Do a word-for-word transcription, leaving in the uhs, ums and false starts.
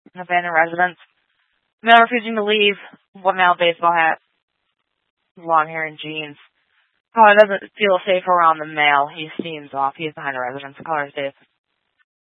Abandoned residence. Male refusing to leave. One male baseball hat. Long hair and jeans. Oh, it doesn't feel safe around the male. He seems off. He's behind a residence. The color is safe.